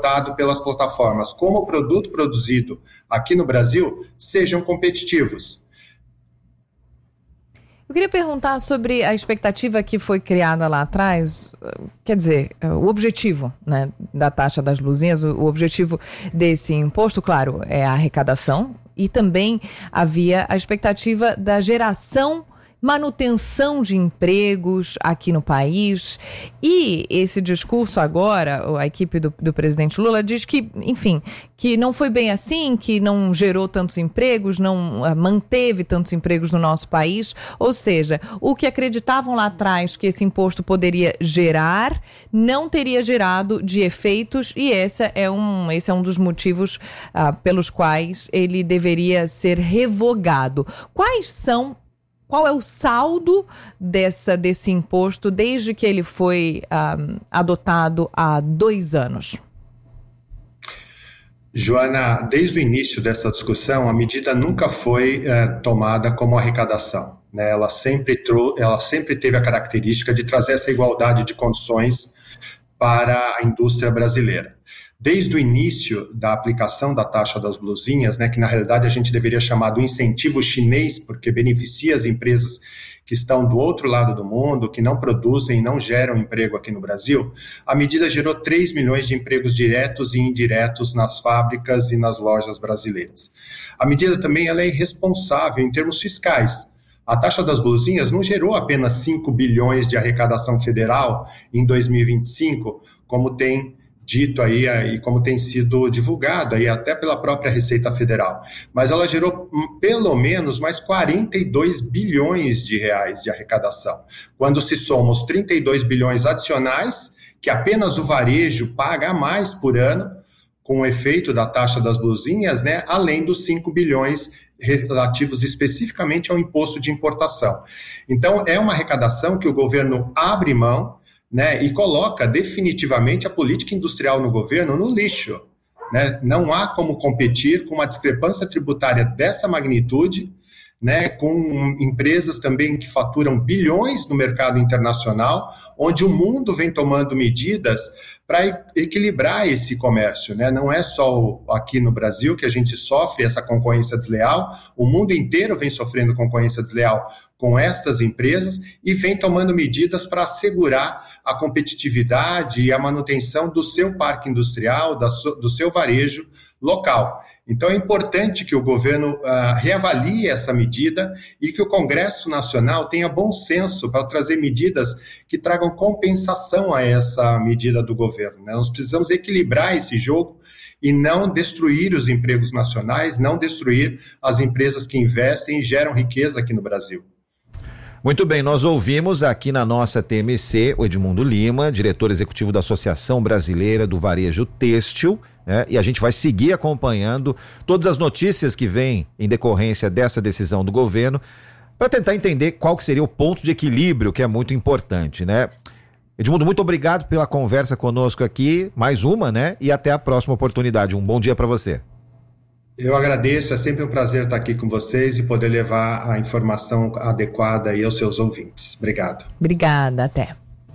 exportado pelas plataformas, como o produto produzido aqui no Brasil, sejam competitivos. Eu queria perguntar sobre a expectativa que foi criada lá atrás, quer dizer, o objetivo, né, da taxa das luzinhas, o objetivo desse imposto, claro, é a arrecadação, e também havia a expectativa da geração, manutenção de empregos aqui no país. E esse discurso agora, a equipe do presidente Lula diz que, enfim, que não foi bem assim, que não gerou tantos empregos, não manteve tantos empregos no nosso país. Ou seja, o que acreditavam lá atrás que esse imposto poderia gerar, não teria gerado de efeitos, e esse é um dos motivos pelos quais ele deveria ser revogado. Qual é o saldo desse imposto desde que ele foi adotado há 2 anos? Joana, desde o início dessa discussão, a medida nunca foi tomada como arrecadação, né? Ela sempre teve a característica de trazer essa igualdade de condições para a indústria brasileira. Desde o início da aplicação da taxa das blusinhas, né, que na realidade a gente deveria chamar do incentivo chinês, porque beneficia as empresas que estão do outro lado do mundo, que não produzem e não geram emprego aqui no Brasil, a medida gerou 3 milhões de empregos diretos e indiretos nas fábricas e nas lojas brasileiras. A medida também ela é irresponsável em termos fiscais. A taxa das blusinhas não gerou apenas 5 bilhões de arrecadação federal em 2025, como tem dito aí e como tem sido divulgado aí até pela própria Receita Federal, mas ela gerou pelo menos mais 42 bilhões de reais de arrecadação. Quando se soma os 32 bilhões adicionais, que apenas o varejo paga a mais por ano, com o efeito da taxa das blusinhas, né, além dos 5 bilhões relativos especificamente ao imposto de importação. Então, é uma arrecadação que o governo abre mão, né, e coloca definitivamente a política industrial no governo no lixo, né? Não há como competir com uma discrepância tributária dessa magnitude, né, com empresas também que faturam bilhões no mercado internacional, onde o mundo vem tomando medidas para equilibrar esse comércio, né? Não é só aqui no Brasil que a gente sofre essa concorrência desleal, o mundo inteiro vem sofrendo concorrência desleal com estas empresas e vem tomando medidas para assegurar a competitividade e a manutenção do seu parque industrial, do seu varejo local. Então é importante que o governo reavalie essa medida e que o Congresso Nacional tenha bom senso para trazer medidas que tragam compensação a essa medida do governo, né? Nós precisamos equilibrar esse jogo e não destruir os empregos nacionais, não destruir as empresas que investem e geram riqueza aqui no Brasil. Muito bem, nós ouvimos aqui na nossa TMC o Edmundo Lima, diretor executivo da Associação Brasileira do Varejo Têxtil, né? E a gente vai seguir acompanhando todas as notícias que vêm em decorrência dessa decisão do governo para tentar entender qual que seria o ponto de equilíbrio, que é muito importante, né? Edmundo, muito obrigado pela conversa conosco aqui, mais uma, né? E até a próxima oportunidade. Um bom dia para você. Eu agradeço, é sempre um prazer estar aqui com vocês e poder levar a informação adequada aí aos seus ouvintes. Obrigado. Obrigada, até.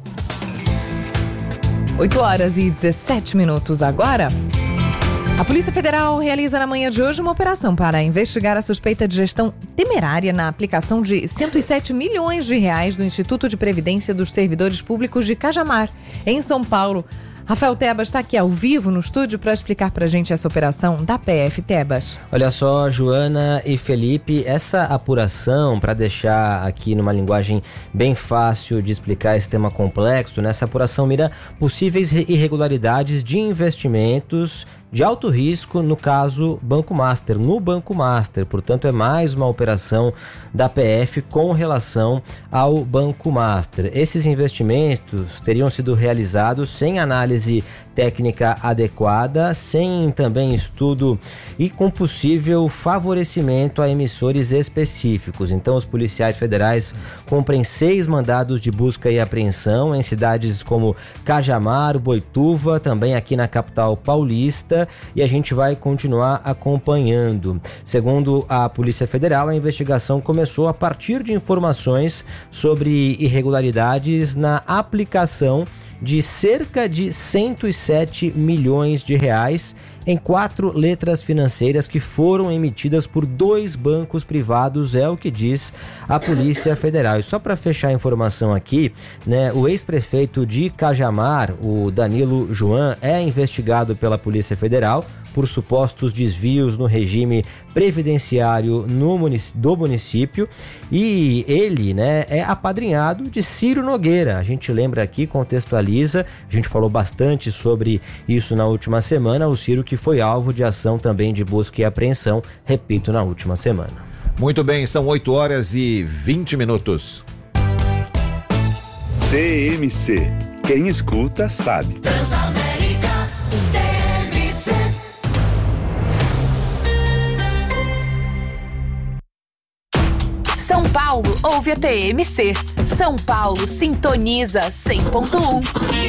8h17 agora. A Polícia Federal realiza na manhã de hoje uma operação para investigar a suspeita de gestão temerária na aplicação de 107 milhões de reais do Instituto de Previdência dos Servidores Públicos de Cajamar, em São Paulo. Rafael Tebas está aqui ao vivo no estúdio para explicar para a gente essa operação da PF. Tebas. Olha só, Joana e Felipe, essa apuração, para deixar aqui numa linguagem bem fácil de explicar esse tema complexo, nessa apuração mira possíveis irregularidades de investimentos de alto risco, no caso Banco Master, no Banco Master. Portanto, é mais uma operação da PF com relação ao Banco Master. Esses investimentos teriam sido realizados sem análise técnica adequada, sem também estudo e com possível favorecimento a emissores específicos. Então, os policiais federais cumprem 6 mandados de busca e apreensão em cidades como Cajamar, Boituva, também aqui na capital paulista, e a gente vai continuar acompanhando. Segundo a Polícia Federal, a investigação começou a partir de informações sobre irregularidades na aplicação de cerca de 107 milhões de reais em 4 letras financeiras que foram emitidas por 2 bancos privados, é o que diz a Polícia Federal. E só para fechar a informação aqui, né, o ex-prefeito de Cajamar, o Danilo Joan, é investigado pela Polícia Federal por supostos desvios no regime previdenciário do município, e ele, né, é apadrinhado de Ciro Nogueira. A gente lembra aqui, contextualiza, a gente falou bastante sobre isso na última semana, o Ciro que foi alvo de ação também de busca e apreensão, repito, na última semana. Muito bem, são 8h20. TMC, quem escuta sabe. Transamérica TMC. São Paulo ouve a TMC. São Paulo sintoniza 100.1.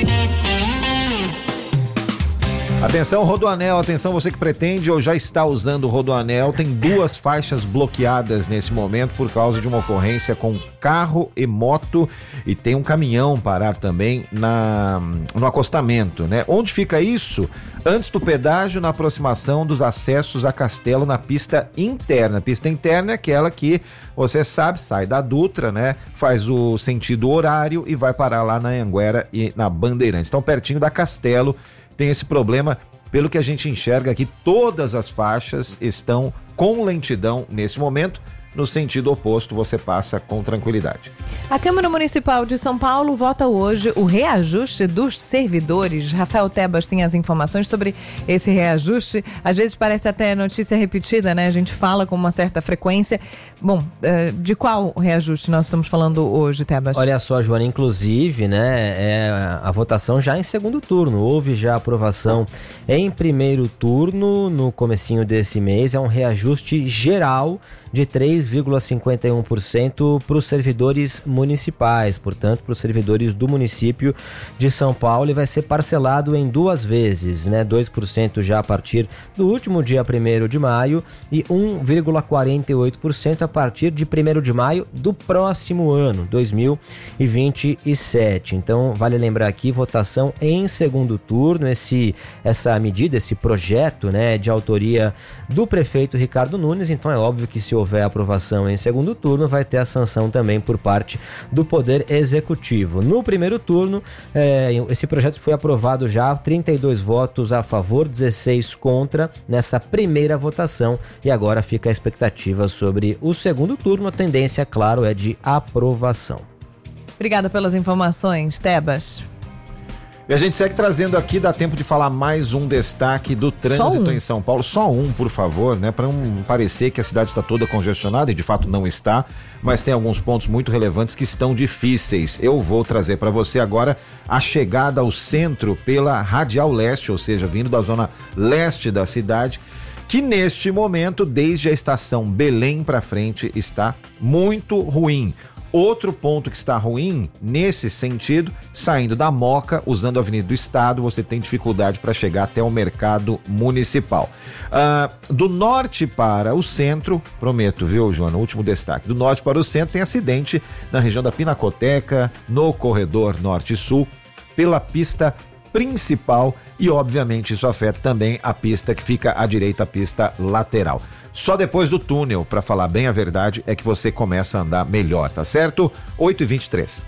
Atenção, Rodoanel, atenção você que pretende ou já está usando o Rodoanel, tem 2 faixas bloqueadas nesse momento por causa de uma ocorrência com carro e moto, e tem um caminhão parar também no acostamento, né? Onde fica isso? Antes do pedágio, na aproximação dos acessos a Castelo, na pista interna. Pista interna é aquela que, você sabe, sai da Dutra, né? Faz o sentido horário e vai parar lá na Anhanguera e na Bandeirantes. Então, pertinho da Castelo, tem esse problema. Pelo que a gente enxerga aqui, todas as faixas estão com lentidão nesse momento. No sentido oposto, você passa com tranquilidade. A Câmara Municipal de São Paulo vota hoje o reajuste dos servidores. Rafael Tebas tem as informações sobre esse reajuste. Às vezes parece até notícia repetida, né? A gente fala com uma certa frequência. Bom, de qual reajuste nós estamos falando hoje, Tebas? Olha só, Joana, inclusive, né, a votação já em segundo turno. Houve já aprovação em primeiro turno no comecinho desse mês. É um reajuste geral de 3,51% para os servidores municipais, portanto, para os servidores do município de São Paulo, e vai ser parcelado em 2 vezes, né? 2% já a partir do último dia 1º de maio e 1,48% a partir de 1º de maio do próximo ano, 2027. Então, vale lembrar aqui, votação em segundo turno, essa medida, esse projeto, né, de autoria do prefeito Ricardo Nunes. Então, é óbvio que se houver aprovação em segundo turno, vai ter a sanção também por parte do Poder Executivo. No primeiro turno, esse projeto foi aprovado já, 32 votos a favor, 16 contra nessa primeira votação, e agora fica a expectativa sobre o segundo turno. A tendência, claro, é de aprovação. Obrigada pelas informações, Tebas. E a gente segue trazendo aqui, dá tempo de falar mais um destaque do trânsito em São Paulo. Só um, por favor, né? Para não parecer que a cidade está toda congestionada, e de fato não está, mas tem alguns pontos muito relevantes que estão difíceis. Eu vou trazer para você agora a chegada ao centro pela Radial Leste, ou seja, vindo da zona leste da cidade, que neste momento, desde a estação Belém para frente, está muito ruim. Outro ponto que está ruim, nesse sentido, saindo da Moca, usando a Avenida do Estado, você tem dificuldade para chegar até o mercado municipal. Do norte para o centro, prometo, viu, Joana, último destaque, do norte para o centro tem acidente na região da Pinacoteca, no corredor norte-sul, pela pista principal, e obviamente isso afeta também a pista que fica à direita, a pista lateral. Só depois do túnel, para falar bem a verdade, é que você começa a andar melhor, tá certo? 8h23.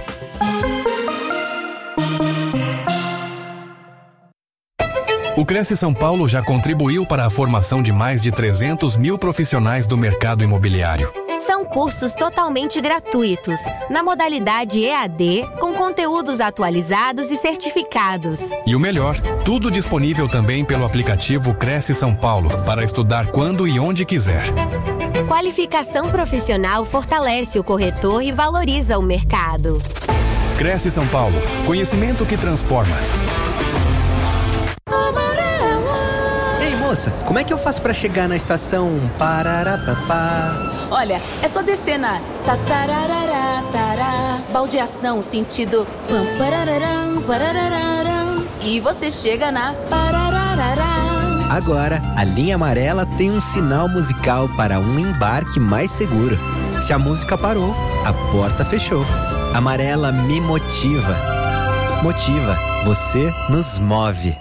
O Cresce São Paulo já contribuiu para a formação de mais de 300 mil profissionais do mercado imobiliário. São cursos totalmente gratuitos, na modalidade EAD, com conteúdos atualizados e certificados. E o melhor, tudo disponível também pelo aplicativo Cresce São Paulo, para estudar quando e onde quiser. Qualificação profissional fortalece o corretor e valoriza o mercado. Cresce São Paulo, conhecimento que transforma. Ei, moça, como é que eu faço para chegar na estação Pararapapá? Olha, é só descer na tatarararatará, baldeação sentido pam, parararam, parararam, e você chega na Parararará. Agora, a linha amarela tem um sinal musical para um embarque mais seguro. Se a música parou, a porta fechou. Amarela me motiva. Motiva. Você nos move.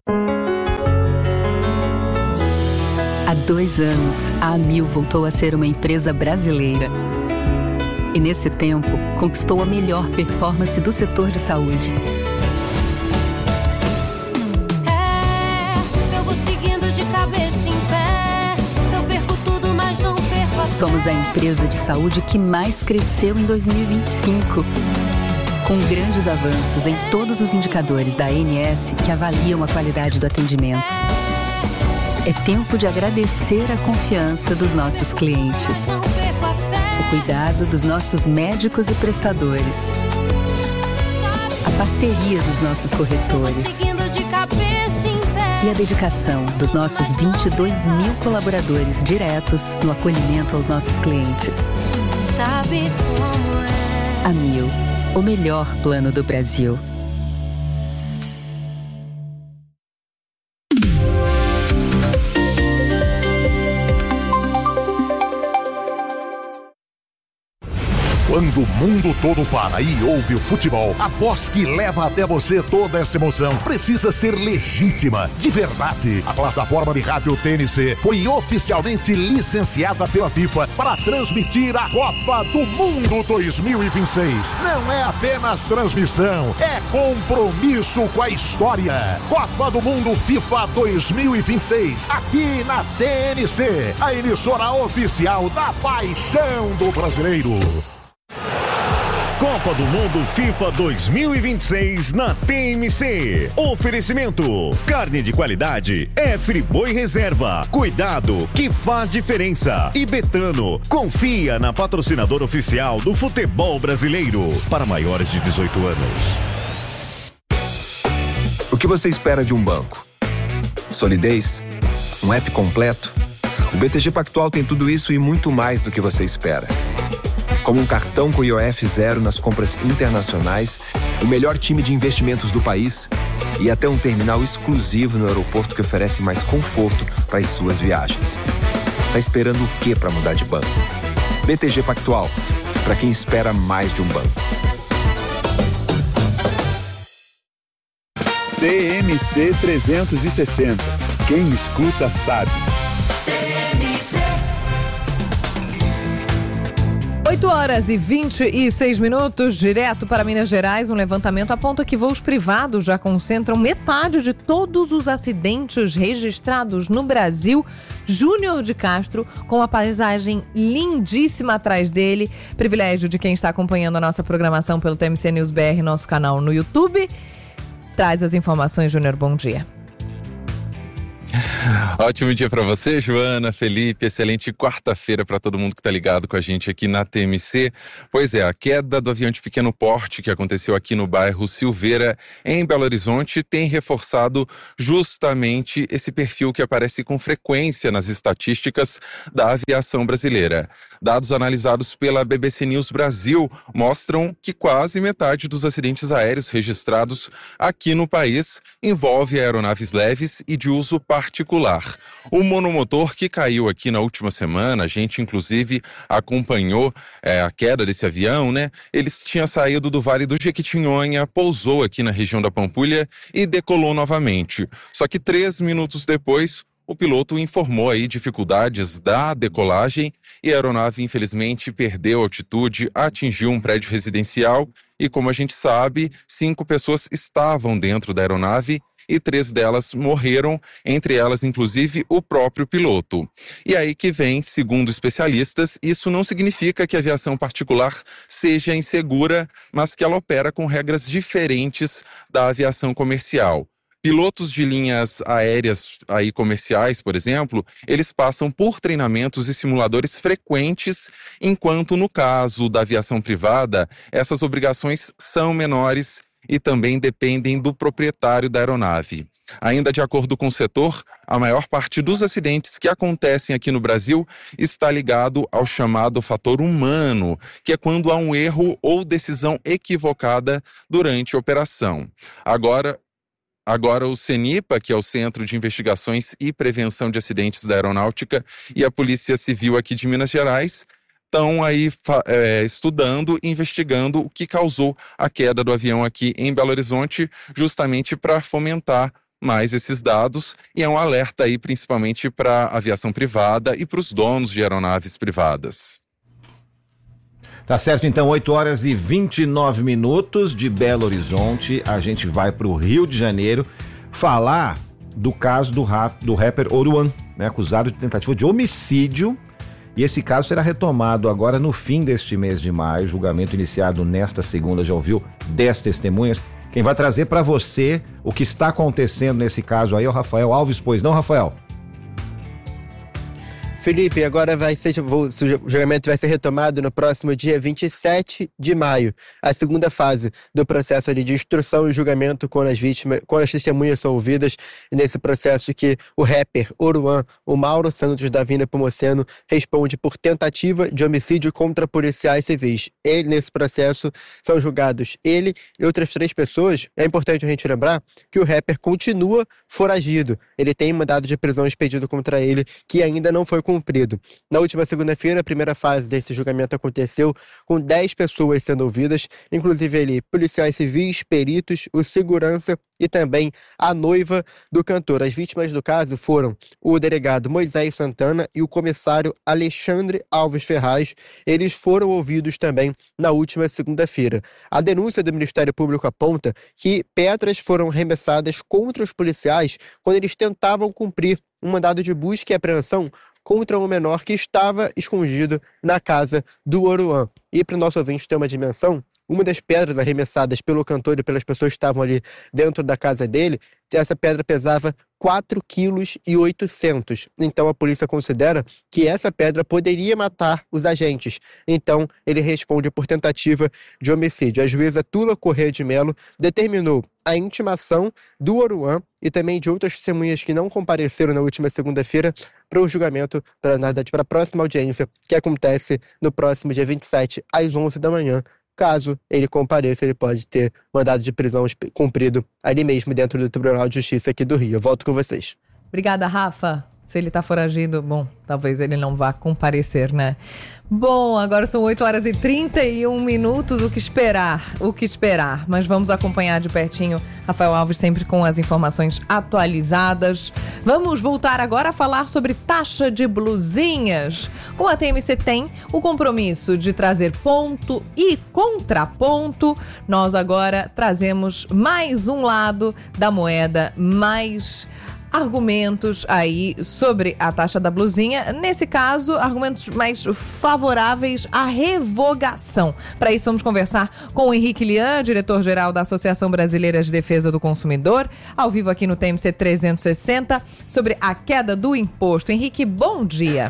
Há 2 anos, a Amil voltou a ser uma empresa brasileira. E nesse tempo, conquistou a melhor performance do setor de saúde. Eu vou seguindo de cabeça em pé. Eu perco tudo, mas não perco a fé. Somos a empresa de saúde que mais cresceu em 2025. Com grandes avanços em todos os indicadores da ANS que avaliam a qualidade do atendimento. É tempo de agradecer a confiança dos nossos clientes. O cuidado dos nossos médicos e prestadores. A parceria dos nossos corretores. E a dedicação dos nossos 22 mil colaboradores diretos no acolhimento aos nossos clientes. Sabe como é? Amil, o melhor plano do Brasil. Quando o mundo todo para e ouve o futebol, a voz que leva até você toda essa emoção precisa ser legítima, de verdade. A plataforma de rádio TNC foi oficialmente licenciada pela FIFA para transmitir a Copa do Mundo 2026. Não é apenas transmissão, é compromisso com a história. Copa do Mundo FIFA 2026, aqui na TNC, a emissora oficial da paixão do brasileiro. Copa do Mundo FIFA 2026 na TMC. Oferecimento: carne de qualidade é Friboi Reserva. Cuidado que faz diferença. E Betano, confia na patrocinadora oficial do futebol brasileiro. Para maiores de 18 anos. O que você espera de um banco? Solidez? Um app completo? O BTG Pactual tem tudo isso e muito mais do que você espera. Como um cartão com IOF zero nas compras internacionais, o melhor time de investimentos do país e até um terminal exclusivo no aeroporto que oferece mais conforto para as suas viagens. Tá esperando o quê para mudar de banco? BTG Pactual, para quem espera mais de um banco. TMC 360. Quem escuta sabe. 8h26, direto para Minas Gerais. Um levantamento aponta que voos privados já concentram metade de todos os acidentes registrados no Brasil. Júnior de Castro, com a paisagem lindíssima atrás dele. Privilégio de quem está acompanhando a nossa programação pelo TMC News BR, nosso canal no YouTube. Traz as informações, Júnior, bom dia. Ótimo dia para você, Joana, Felipe, excelente quarta-feira para todo mundo que está ligado com a gente aqui na TMC. Pois é, a queda do avião de pequeno porte que aconteceu aqui no bairro Silveira, em Belo Horizonte, tem reforçado justamente esse perfil que aparece com frequência nas estatísticas da aviação brasileira. Dados analisados pela BBC News Brasil mostram que quase metade dos acidentes aéreos registrados aqui no país envolve aeronaves leves e de uso particular. O monomotor que caiu aqui na última semana, a gente inclusive acompanhou a queda desse avião, né? Ele tinha saído do Vale do Jequitinhonha, pousou aqui na região da Pampulha e decolou novamente. Só que 3 minutos depois, o piloto informou aí dificuldades da decolagem e a aeronave, infelizmente, perdeu altitude, atingiu um prédio residencial e, como a gente sabe, 5 pessoas estavam dentro da aeronave e 3 delas morreram, entre elas, inclusive, o próprio piloto. E aí que vem, segundo especialistas, isso não significa que a aviação particular seja insegura, mas que ela opera com regras diferentes da aviação comercial. Pilotos de linhas aéreas aí comerciais, por exemplo, eles passam por treinamentos e simuladores frequentes, enquanto no caso da aviação privada, essas obrigações são menores e também dependem do proprietário da aeronave. Ainda de acordo com o setor, a maior parte dos acidentes que acontecem aqui no Brasil está ligado ao chamado fator humano, que é quando há um erro ou decisão equivocada durante a operação. Agora o CENIPA, que é o Centro de Investigações e Prevenção de Acidentes da Aeronáutica, e a Polícia Civil aqui de Minas Gerais estão aí estudando, investigando o que causou a queda do avião aqui em Belo Horizonte, justamente para fomentar mais esses dados, e é um alerta aí principalmente para a aviação privada e para os donos de aeronaves privadas. Tá certo, então, 8h29 de Belo Horizonte, a gente vai para o Rio de Janeiro falar do caso do rapper Oruan, né, acusado de tentativa de homicídio, e esse caso será retomado agora no fim deste mês de maio, julgamento iniciado nesta segunda, já ouviu 10 testemunhas. Quem vai trazer para você o que está acontecendo nesse caso aí é o Rafael Alves, pois não, Rafael? Felipe, agora o julgamento vai ser retomado no próximo dia 27 de maio. A segunda fase do processo ali de instrução e julgamento quando as testemunhas são ouvidas. E nesse processo que o rapper Oruan, o Mauro Santos da Vina Pomoceno, responde por tentativa de homicídio contra policiais civis. Nesse processo são julgados ele e outras 3 pessoas. É importante a gente lembrar que o rapper continua foragido. Ele tem mandado de prisão expedido contra ele que ainda não foi cumprido. Na última segunda-feira, a primeira fase desse julgamento aconteceu com 10 pessoas sendo ouvidas, inclusive ali policiais civis, peritos, o segurança e também a noiva do cantor. As vítimas do caso foram o delegado Moisés Santana e o comissário Alexandre Alves Ferraz. Eles foram ouvidos também na última segunda-feira. A denúncia do Ministério Público aponta que pedras foram arremessadas contra os policiais quando eles tentavam cumprir um mandado de busca e apreensão contra um menor que estava escondido na casa do Oruan. E para o nosso ouvinte ter uma dimensão, uma das pedras arremessadas pelo cantor e pelas pessoas que estavam ali dentro da casa dele, essa pedra pesava 4,8 kg. Então a polícia considera que essa pedra poderia matar os agentes. Então ele responde por tentativa de homicídio. A juíza Tula Corrêa de Melo determinou a intimação do Oruan e também de outras testemunhas que não compareceram na última segunda-feira para o julgamento, para a próxima audiência, que acontece no próximo dia 27, às 11 da manhã. Caso ele compareça, ele pode ter mandado de prisão cumprido ali mesmo dentro do Tribunal de Justiça aqui do Rio. Eu volto com vocês. Obrigada, Rafa. Se ele tá foragido, bom, talvez ele não vá comparecer, né? Bom, agora são 8h31. O que esperar? Mas vamos acompanhar de pertinho Rafael Alves sempre com as informações atualizadas. Vamos voltar agora a falar sobre taxa de blusinhas. Com a TMC tem o compromisso de trazer ponto e contraponto. Nós agora trazemos mais um lado da moeda, mais argumentos aí sobre a taxa da blusinha. Nesse caso, argumentos mais favoráveis à revogação. Para isso, vamos conversar com o Henrique Lian, diretor-geral da Associação Brasileira de Defesa do Consumidor, ao vivo aqui no TMC 360, sobre a queda do imposto. Henrique, bom dia.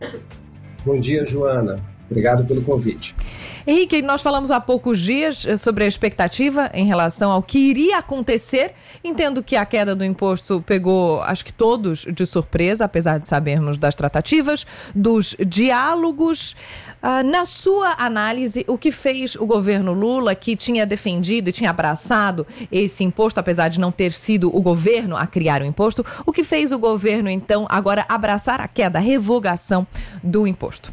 Bom dia, Joana. Obrigado pelo convite. Henrique, nós falamos há poucos dias sobre a expectativa em relação ao que iria acontecer. Entendo que a queda do imposto pegou, acho que todos, de surpresa, apesar de sabermos das tratativas, dos diálogos. Na sua análise, o que fez o governo Lula, que tinha defendido e tinha abraçado esse imposto, apesar de não ter sido o governo a criar o imposto, o que fez o governo, então, agora abraçar a queda, a revogação do imposto?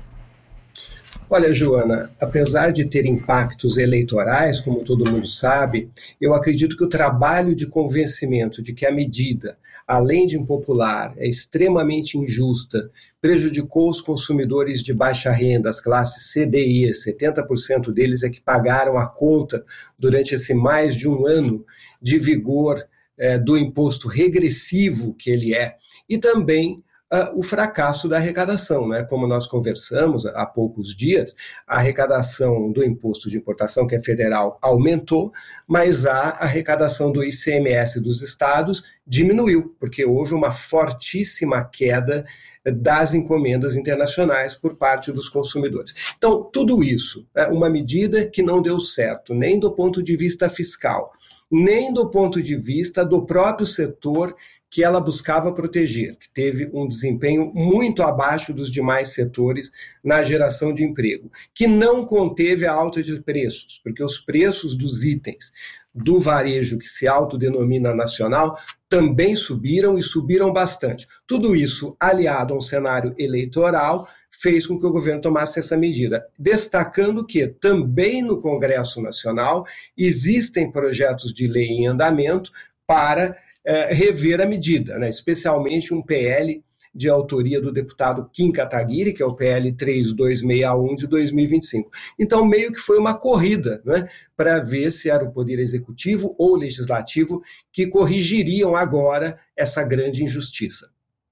Olha, Joana, apesar de ter impactos eleitorais, como todo mundo sabe, eu acredito que o trabalho de convencimento de que a medida, além de impopular, é extremamente injusta, prejudicou os consumidores de baixa renda, as classes C, D e E, 70% deles é que pagaram a conta durante esse mais de um ano de vigor do imposto regressivo que ele é, e também o fracasso da arrecadação, né? Como nós conversamos há poucos dias, a arrecadação do imposto de importação, que é federal, aumentou, mas a arrecadação do ICMS dos estados diminuiu, porque houve uma fortíssima queda das encomendas internacionais por parte dos consumidores. Então, tudo isso, uma medida que não deu certo, nem do ponto de vista fiscal, nem do ponto de vista do próprio setor que ela buscava proteger, que teve um desempenho muito abaixo dos demais setores na geração de emprego, que não conteve a alta de preços, porque os preços dos itens do varejo que se autodenomina nacional também subiram e subiram bastante. Tudo isso aliado a um cenário eleitoral fez com que o governo tomasse essa medida, destacando que também no Congresso Nacional existem projetos de lei em andamento para rever a medida, né? Especialmente um PL de autoria do deputado Kim Kataguiri, que é o PL 3261 de 2025. Então, meio que foi uma corrida, né, para ver se era o Poder Executivo ou Legislativo que corrigiriam agora essa grande injustiça.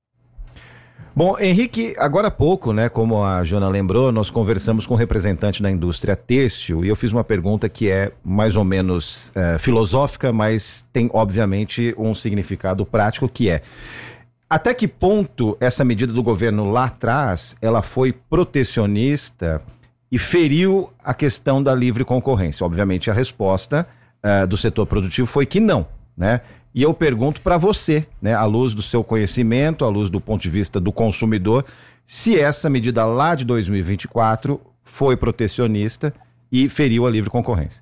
Bom, Henrique, agora há pouco, né, como a Joana lembrou, nós conversamos com um representante da indústria têxtil e eu fiz uma pergunta que é mais ou menos filosófica, mas tem, obviamente, um significado prático, que é: até que ponto essa medida do governo lá atrás, ela foi protecionista e feriu a questão da livre concorrência? Obviamente a resposta do setor produtivo foi que não, né? E eu pergunto para você, né, à luz do seu conhecimento, à luz do ponto de vista do consumidor, se essa medida lá de 2024 foi protecionista e feriu a livre concorrência.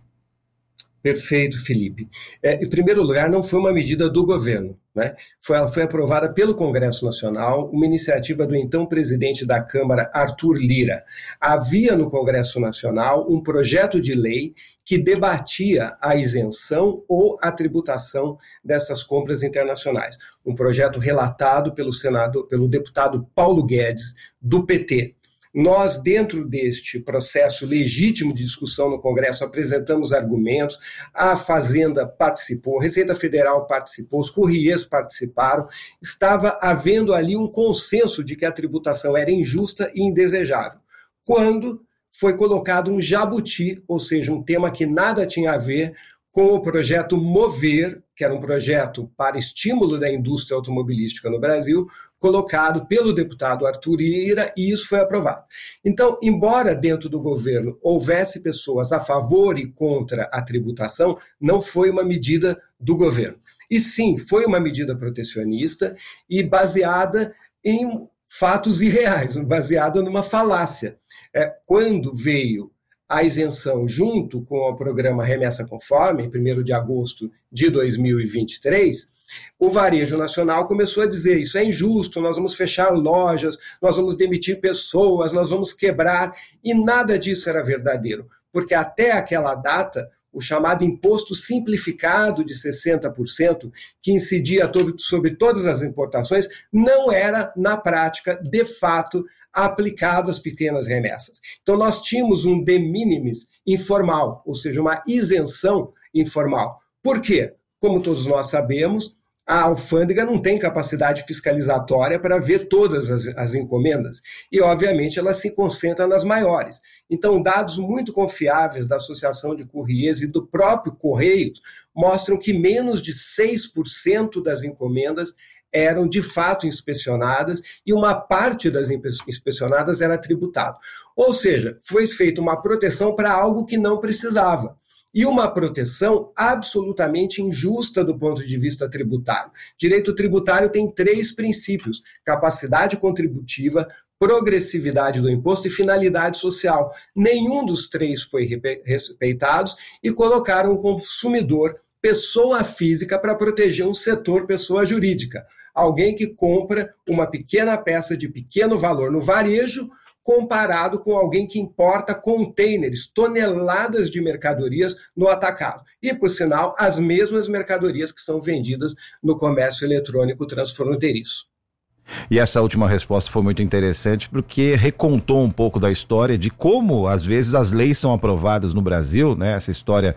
Perfeito, Felipe. Em primeiro lugar, não foi uma medida do governo, né? Ela foi aprovada pelo Congresso Nacional, uma iniciativa do então presidente da Câmara, Arthur Lira. Havia no Congresso Nacional um projeto de lei que debatia a isenção ou a tributação dessas compras internacionais. Um projeto relatado pelo deputado Paulo Guedes, do PT. Nós, dentro deste processo legítimo de discussão no Congresso, apresentamos argumentos, a Fazenda participou, a Receita Federal participou, os courriers participaram, estava havendo ali um consenso de que a tributação era injusta e indesejável. Quando foi colocado um jabuti, ou seja, um tema que nada tinha a ver com o projeto Mover, que era um projeto para estímulo da indústria automobilística no Brasil, colocado pelo deputado Arthur Lira, e isso foi aprovado. Então, embora dentro do governo houvesse pessoas a favor e contra a tributação, não foi uma medida do governo. E sim, foi uma medida protecionista e baseada em fatos irreais, baseada numa falácia. Quando veio a isenção junto com o programa Remessa Conforme, em 1º de agosto de 2023, o varejo nacional começou a dizer: isso é injusto, nós vamos fechar lojas, nós vamos demitir pessoas, nós vamos quebrar, e nada disso era verdadeiro, porque até aquela data, o chamado imposto simplificado de 60%, que incidia sobre todas as importações, não era, na prática, de fato, aplicado às pequenas remessas. Então, nós tínhamos um de minimis informal, ou seja, uma isenção informal. Por quê? Como todos nós sabemos, a alfândega não tem capacidade fiscalizatória para ver todas as encomendas e, obviamente, ela se concentra nas maiores. Então, dados muito confiáveis da Associação de Courriers e do próprio Correios mostram que menos de 6% das encomendas eram de fato inspecionadas e uma parte das inspecionadas era tributado. Ou seja, foi feita uma proteção para algo que não precisava. E uma proteção absolutamente injusta do ponto de vista tributário. Direito tributário tem 3 princípios: capacidade contributiva, progressividade do imposto e finalidade social. Nenhum dos 3 foi respeitado e colocaram o consumidor, pessoa física, para proteger um setor, pessoa jurídica. Alguém que compra uma pequena peça de pequeno valor no varejo, comparado com alguém que importa containers, toneladas de mercadorias no atacado. E, por sinal, as mesmas mercadorias que são vendidas no comércio eletrônico transfronteiriço. E essa última resposta foi muito interessante porque recontou um pouco da história de como, às vezes, as leis são aprovadas no Brasil, né? Essa história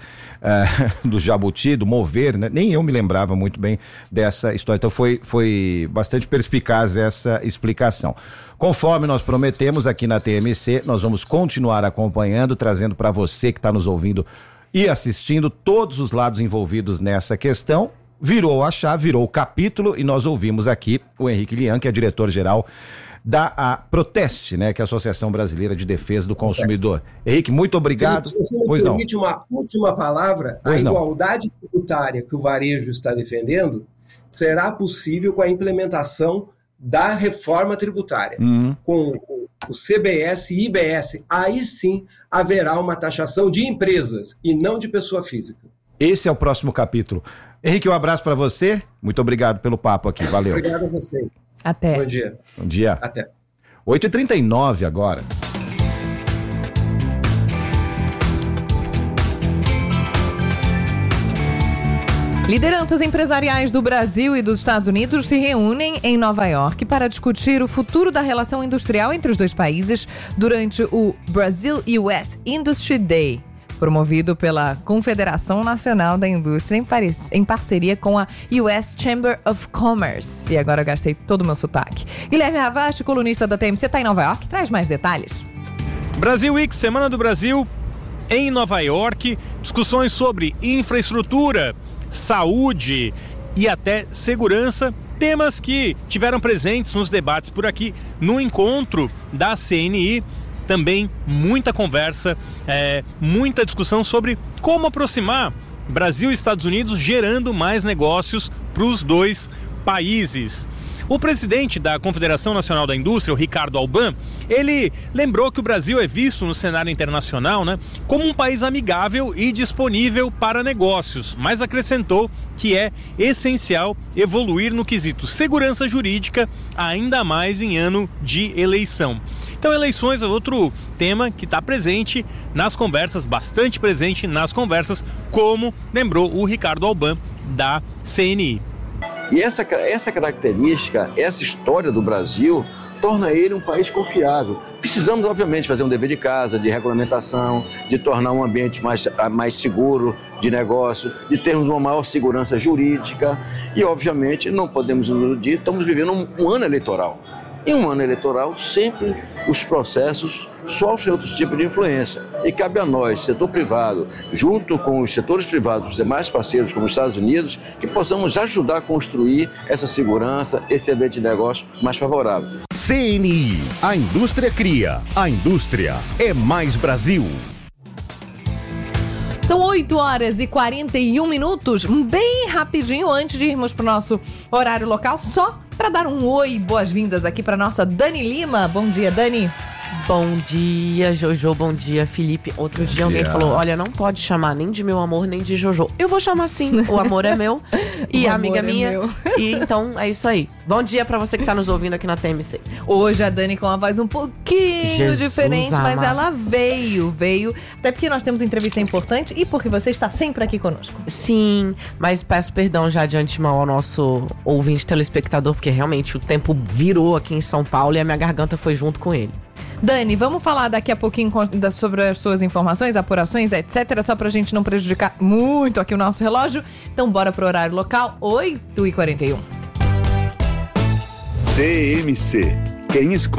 do jabuti, do mover, né? Nem eu me lembrava muito bem dessa história. Então foi bastante perspicaz essa explicação. Conforme nós prometemos aqui na TMC, nós vamos continuar acompanhando, trazendo para você que está nos ouvindo e assistindo todos os lados envolvidos nessa questão. Virou a chave, virou o capítulo, e nós ouvimos aqui o Henrique Lian, que é diretor-geral da Proteste, né, que é a Associação Brasileira de Defesa do Consumidor. Henrique, muito obrigado. Se me permite uma última palavra, a igualdade tributária que o varejo está defendendo será possível com a implementação da reforma tributária. Com o CBS e IBS, aí sim haverá uma taxação de empresas e não de pessoa física. Esse é o próximo capítulo. Henrique, um abraço para você. Muito obrigado pelo papo aqui. Valeu. Obrigado a você. Até. Bom dia. Bom dia. Até. 8h39 agora. Lideranças empresariais do Brasil e dos Estados Unidos se reúnem em Nova York para discutir o futuro da relação industrial entre os dois países durante o Brazil-US Industry Day, promovido pela Confederação Nacional da Indústria em parceria com a US Chamber of Commerce. E agora eu gastei todo o meu sotaque. Guilherme Ravache, colunista da TMC, está em Nova York, traz mais detalhes. Brasil Week, Semana do Brasil, em Nova York, discussões sobre infraestrutura, saúde e até segurança, temas que tiveram presentes nos debates por aqui no encontro da CNI. Também muita conversa, muita discussão sobre como aproximar Brasil e Estados Unidos, gerando mais negócios para os dois países. O presidente da Confederação Nacional da Indústria, o Ricardo Alban, ele lembrou que o Brasil é visto no cenário internacional, como um país amigável e disponível para negócios, mas acrescentou que é essencial evoluir no quesito segurança jurídica, ainda mais em ano de eleição. Então, eleições é outro tema que está presente nas conversas, bastante presente nas conversas, como lembrou o Ricardo Alban da CNI. E essa característica, essa história do Brasil, torna ele um país confiável. Precisamos, obviamente, fazer um dever de casa, de regulamentação, de tornar um ambiente mais seguro de negócio, de termos uma maior segurança jurídica e, obviamente, não podemos nos iludir, estamos vivendo um ano eleitoral. Em um ano eleitoral, sempre os processos sofrem outros tipos de influência. E cabe a nós, setor privado, junto com os setores privados, os demais parceiros, como os Estados Unidos, que possamos ajudar a construir essa segurança, esse ambiente de negócio mais favorável. CNI, a indústria cria, a indústria é mais Brasil. São 8h41, bem rapidinho antes de irmos para o nosso horário local, só para dar um oi, boas-vindas aqui para nossa Dani Lima. Bom dia, Dani. Bom dia, Jojo. Bom dia, Felipe. Outro dia alguém falou, olha, não pode chamar nem de meu amor, nem de Jojo. Eu vou chamar sim, o amor é meu e a amiga minha. E então, é isso aí. Bom dia pra você que tá nos ouvindo aqui na TMC. Hoje a Dani com uma voz um pouquinho diferente, mas ela veio. Até porque nós temos entrevista importante e porque você está sempre aqui conosco. Sim, mas peço perdão já de antemão ao nosso ouvinte telespectador, porque realmente o tempo virou aqui em São Paulo e a minha garganta foi junto com ele. Dani, vamos falar daqui a pouquinho sobre as suas informações, apurações, etc. Só pra gente não prejudicar muito aqui o nosso relógio. Então bora pro horário local, 8h41. TMC. Quem escuta